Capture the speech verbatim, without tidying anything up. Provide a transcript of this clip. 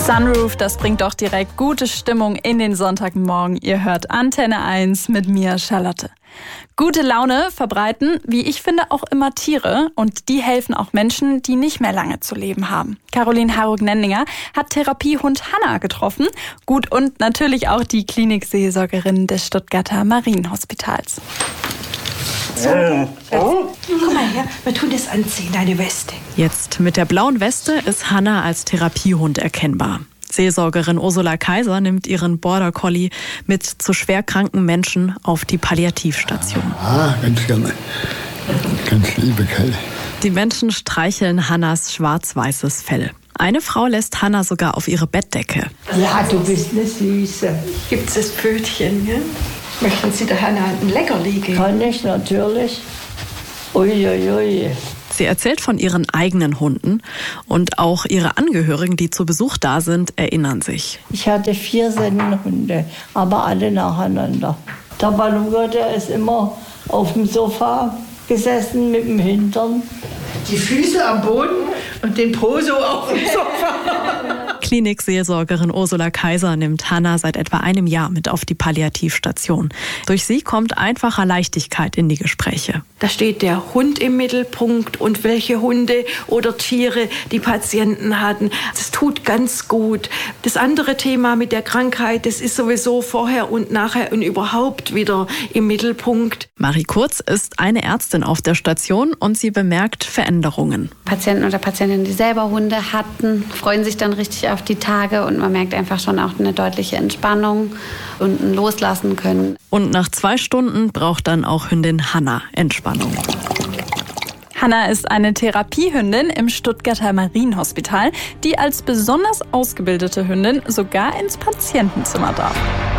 Sunroof, das bringt doch direkt gute Stimmung in den Sonntagmorgen. Ihr hört Antenne eins mit mir, Charlotte. Gute Laune verbreiten, wie ich finde, auch immer Tiere. Und die helfen auch Menschen, die nicht mehr lange zu leben haben. Caroline Harrug-Nenninger hat Therapiehund Hanna getroffen. Gut, und natürlich auch die Klinikseelsorgerin des Stuttgarter Marienhospitals. So, oh. Komm mal her, wir tun das anziehen, deine Weste. Jetzt mit der blauen Weste ist Hanna als Therapiehund erkennbar. Seelsorgerin Ursula Kaiser nimmt ihren Border Collie mit zu schwerkranken Menschen auf die Palliativstation. Ah, ganz gerne. Ganz liebe Kerl. Die Menschen streicheln Hannas schwarz-weißes Fell. Eine Frau lässt Hanna sogar auf ihre Bettdecke. Ja, du bist eine Süße. Gibt's das Pfötchen, ja? Möchten Sie der Hanna ein Leckerli geben? Kann ich, natürlich. Uiuiui. Ui, ui. Sie erzählt von ihren eigenen Hunden und auch ihre Angehörigen, die zu Besuch da sind, erinnern sich. Ich hatte vier Sennenhunde, aber alle nacheinander. Der Balunga, der ist immer auf dem Sofa gesessen mit dem Hintern. Die Füße am Boden und den Po so auf dem Sofa. Klinikseelsorgerin Ursula Kaiser nimmt Hanna seit etwa einem Jahr mit auf die Palliativstation. Durch sie kommt einfacher Leichtigkeit in die Gespräche. Da steht der Hund im Mittelpunkt und welche Hunde oder Tiere die Patienten hatten. Das tut ganz gut. Das andere Thema mit der Krankheit, das ist sowieso vorher und nachher und überhaupt wieder im Mittelpunkt. Marie Kurz ist eine Ärztin auf der Station und sie bemerkt Veränderungen. Patienten oder Patientinnen, die selber Hunde hatten, freuen sich dann richtig auf die Tage und man merkt einfach schon auch eine deutliche Entspannung und ein Loslassen können. Und nach zwei Stunden braucht dann auch Hündin Hanna Entspannung. Hanna ist eine Therapiehündin im Stuttgarter Marienhospital, die als besonders ausgebildete Hündin sogar ins Patientenzimmer darf.